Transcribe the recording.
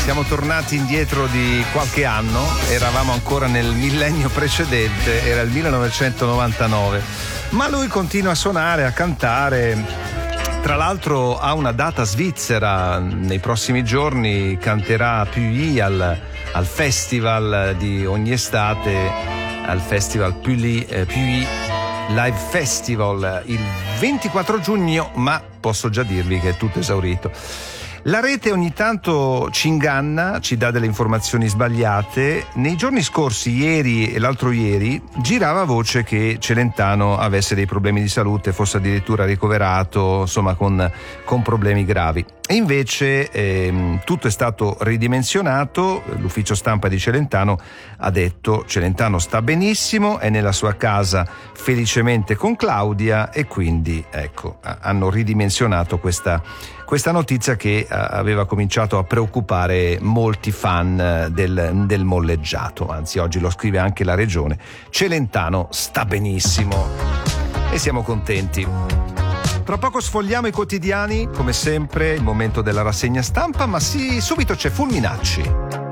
siamo tornati indietro di qualche anno, eravamo ancora nel millennio precedente, era il 1999, ma lui continua a suonare, a cantare. Tra l'altro ha una data svizzera, nei prossimi giorni canterà a Puy al festival di ogni estate, al festival Puy Live Festival il 24 giugno, ma posso già dirvi che è tutto esaurito. La rete ogni tanto ci inganna, ci dà delle informazioni sbagliate. Nei giorni scorsi, ieri e l'altro ieri, girava voce che Celentano avesse dei problemi di salute, fosse addirittura ricoverato, insomma con problemi gravi. E invece tutto è stato ridimensionato. L'ufficio stampa di Celentano ha detto: Celentano sta benissimo, è nella sua casa felicemente con Claudia, e quindi ecco, hanno ridimensionato questa notizia che aveva cominciato a preoccupare molti fan del molleggiato. Anzi, oggi lo scrive anche la Regione: Celentano sta benissimo, e siamo contenti. Tra poco sfogliamo i quotidiani, come sempre, il momento della rassegna stampa, ma sì, subito c'è Fulminacci.